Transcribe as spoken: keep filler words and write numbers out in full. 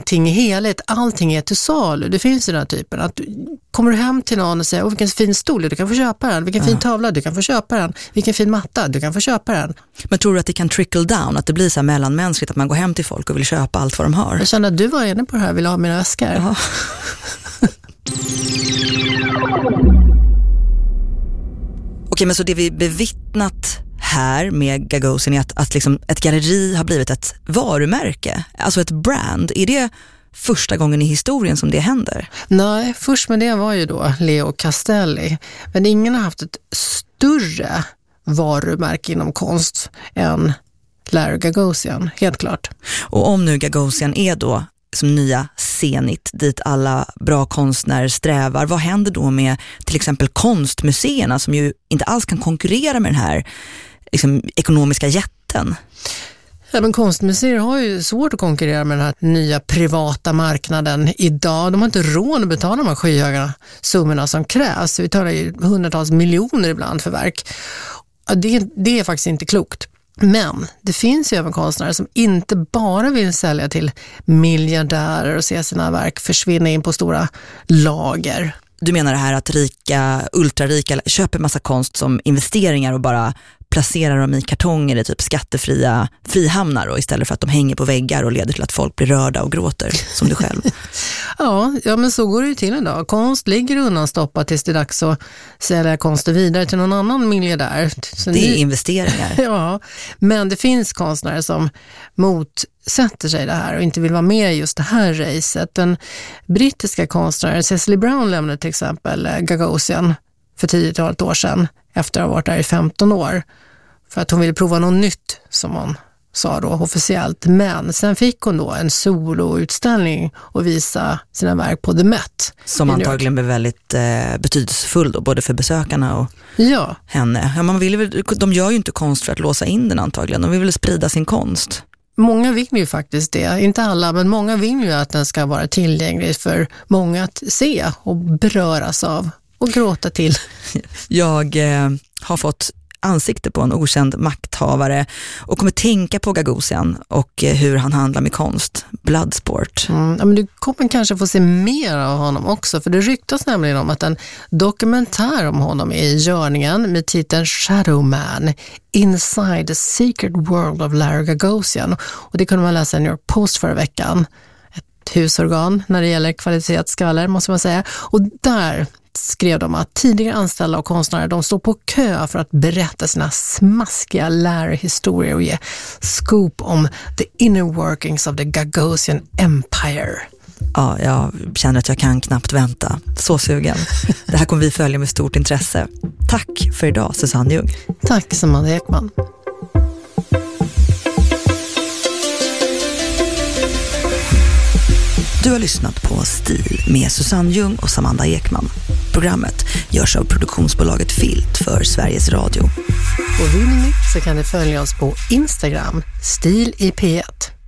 allting är heligt, allting är till salu. Det finns ju den här typen att kommer du hem till någon och säger, åh vilken fin stol, du kan få köpa den. Vilken ja. fin tavla, du kan få köpa den. Vilken fin matta, du kan få köpa den. Men tror du att det kan trickle down, att det blir så här mellanmänskligt, att man går hem till folk och vill köpa allt vad de har? Jag känner att du var inne på det här, vill ha mina väskor. Ja. Okej, men så det vi bevittnat här med Gagosian är att, att liksom ett galleri har blivit ett varumärke, alltså ett brand. Är det första gången i historien som det händer? Nej, först med det var ju då Leo Castelli. Men ingen har haft ett större varumärke inom konst än Larry Gagosian, helt klart. Och om nu Gagosian är då som nya Zenit dit alla bra konstnärer strävar, vad händer då med till exempel konstmuseerna som ju inte alls kan konkurrera med den här liksom, ekonomiska jätten? Ja, men konstmuseer har ju svårt att konkurrera med den här nya privata marknaden idag. De har inte råd att betala de här skyhöga summorna som krävs. Vi talar ju hundratals miljoner ibland för verk. Det, det är faktiskt inte klokt. Men det finns ju även konstnärer som inte bara vill sälja till miljardärer och se sina verk försvinna in på stora lager. Du menar det här att rika, ultrarika köper massa konst som investeringar och bara placerar dem i kartonger i typ skattefria frihamnar och istället för att de hänger på väggar och leder till att folk blir rörda och gråter, som du själv. ja, ja, men så går det ju till idag. Konst ligger undanstoppat tills det är dags att sälja konsten vidare till någon annan miljardär. Så det är nu... investeringar. ja, men det finns konstnärer som motsätter sig det här och inte vill vara med i just det här racet. Den brittiska konstnären Cecily Brown lämnade till exempel Gagosian för tiotalet år sedan efter att ha varit där i femton år för att hon ville prova något nytt, som hon sa då officiellt. Men sen fick hon då en soloutställning och visa sina verk på The Met. Som antagligen blev väldigt eh, betydelsefull då, både för besökarna och ja. henne. Ja, man vill väl, de gör ju inte konst för att låsa in den antagligen. De vill väl sprida sin konst. Många vill ju faktiskt det. Inte alla, men många vill ju att den ska vara tillgänglig för många att se och beröras av. Och gråta till. Jag eh, har fått ansikte på en okänd makthavare och kommer tänka på Gagosian och eh, hur han handlar med konst. Bloodsport. Mm, ja, men du kommer kanske få se mer av honom också, för det ryktas nämligen om att en dokumentär om honom är i görningen med titeln Shadow Man, Inside the Secret World of Larry Gagosian. Och det kunde man läsa i New York Post förra veckan. Ett husorgan när det gäller kvalitetsskvaller, måste man säga. Och där skrev de att tidigare anställda och konstnärer, de står på kö för att berätta sina smaskiga Larry-historier och ge scoop om the inner workings of the Gagosian Empire. Ja, jag känner att jag kan knappt vänta. Så sugen. Det här kommer vi följa med stort intresse. Tack för idag, Susanne Ljung. Tack, Samantha Ekman. Du har lyssnat på Stil med Susanne Ljung och Samantha Ekman. Programmet görs av produktionsbolaget Filt för Sveriges Radio. Och vill ni så kan ni följa oss på Instagram, Stil i P ett.